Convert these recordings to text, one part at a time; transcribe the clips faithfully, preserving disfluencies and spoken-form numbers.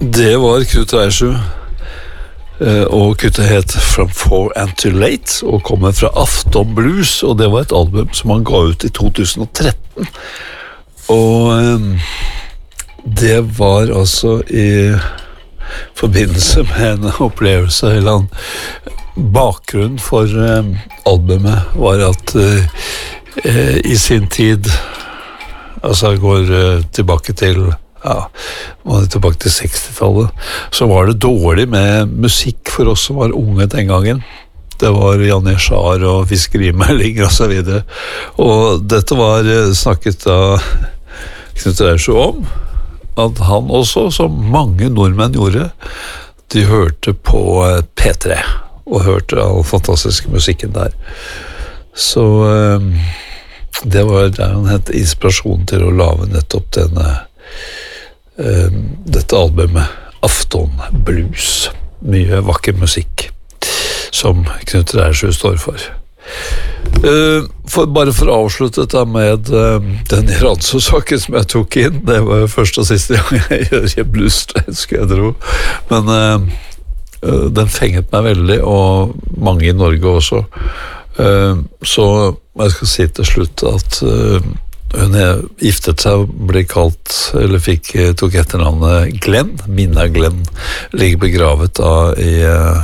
Det var Knut Reiersrud, og kuttet het From Four and Too Late, og kommer fra Afton Blues, og det var et album som han ga ut i to tusen og tretten. Og det var altså i forbindelse med en opplevelse, eller en bakgrunn for albumet var at i sin tid, altså jeg går tilbake til Ja, var det tilbake til sekstitallet, så var det dårlig med musikk for oss som var unge den gangen. Det var Jan Eschar og fiskerimeldinger og så videre. Og dette var snakket da Knut Reiersrud om, at han også, som mange nordmenn gjorde, de hørte på P tre, og hørte all den fantastiske musikken der. Så det var der han hentet inspirasjon til å lage nettopp denne Uh, dette albumet Afton Blues, mye vakker musikk som Knut Reiersrud står for. Uh, for bare for å avslutte dette med uh, den Ranso-saken som jeg tok inn, det var første og siste gang jeg gjør i blues, skal jeg tro, men uh, uh, den fenget meg veldig, og mange i Norge også. Uh, så jeg skal si til slutt at uh, hun giftet seg og ble kalt, eller fikk, tok etternavnet Glenn, Minna Glenn, ligger begravet da i,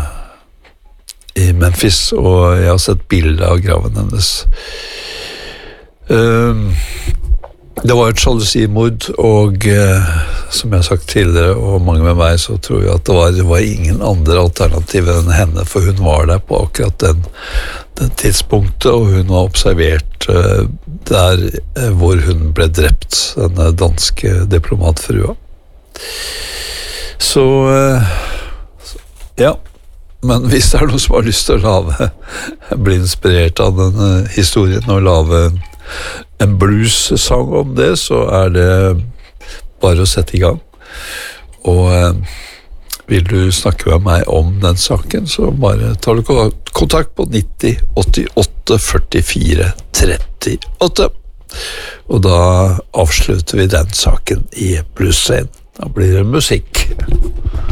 i Memphis, og jeg har sett bilder av graven hennes. Det var et sjalusimord, og som jeg har sagt tidligere, og mange med meg, så tror jeg at det var, det var ingen andre alternativ enn henne, for hun var der på akkurat den, den tidspunktet, og hun var observert der hvor hun ble drept, denne danske diplomatfrua. Så, ja, men hvis det er noen som har lyst til å lave, bli inspirert av denne historien, og lave en blues-sang om det, så er det bare å sette i gang. Og vil du snakke med meg om den saken, så bare ta du kontakt på nitti åttiåtte førtifire trettiåtte. Og da avslutter vi den saken i blues-scenen. Da blir det musikk.